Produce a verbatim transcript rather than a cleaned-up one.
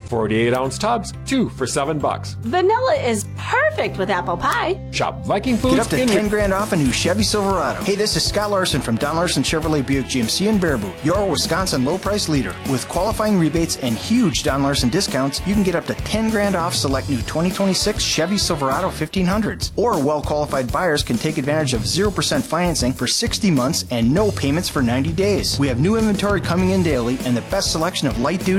forty-eight ounce tubs, two for seven bucks. Vanilla is perfect with apple pie. Shop Viking Foods. Get up to in ten grand off a new Chevy Silverado. Hey, this is Scott Larson from Don Larson Chevrolet Buick G M C in Baraboo, your Wisconsin low price leader. With qualifying rebates and huge Don Larson discounts, you can get up to ten grand off select new twenty twenty-six Chevy Silverado fifteen hundreds. Or well-qualified buyers can take advantage of zero percent financing for sixty months and no payments for ninety days. We have new inventory coming in daily and the best selection of light-duty